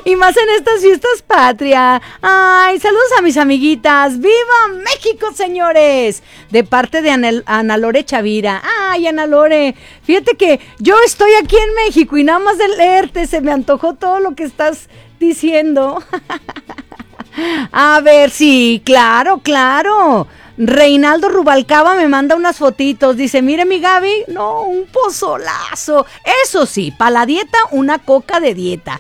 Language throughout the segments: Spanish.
Y más en estas fiestas patria. Ay, saludos a mis amiguitas. ¡Viva México, señores! De parte de Ana Lore Chavira. Ay, Ana Lore, fíjate que yo estoy aquí en México y nada más de leerte se me antojó todo lo que estás diciendo. A ver, sí, claro. Reinaldo Rubalcaba me manda unas fotitos. Dice, mire mi Gaby, no, un pozolazo. Eso sí, para la dieta, una coca de dieta.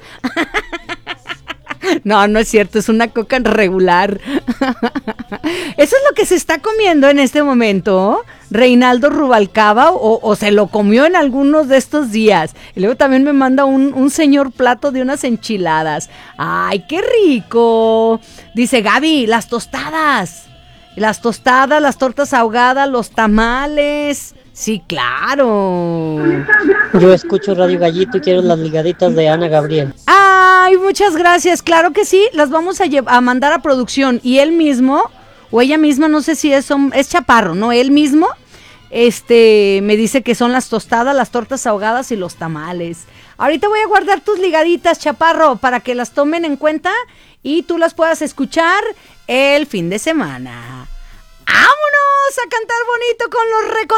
No es cierto, es una coca regular. Eso es lo que se está comiendo en este momento, Reinaldo Rubalcaba, o se lo comió en algunos de estos días. Y luego también me manda un señor plato de unas enchiladas. ¡Ay, qué rico! Dice Gaby, las tostadas, las tortas ahogadas, los tamales. Sí, claro. Yo escucho Radio Gallito y quiero las ligaditas de Ana Gabriel. Ay, muchas gracias. Claro que sí, las vamos a mandar a producción. Y él mismo, o ella misma, no sé si es Chaparro, ¿no? Él mismo, me dice que son las tostadas, las tortas ahogadas y los tamales. Ahorita voy a guardar tus ligaditas, Chaparro, para que las tomen en cuenta y tú las puedas escuchar el fin de semana. ¡Vámonos a cantar bonito con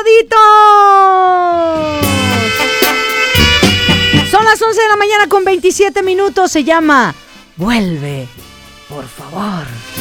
los recoditos! Son las 11 de la mañana con 27 minutos. Se llama Vuelve, por favor.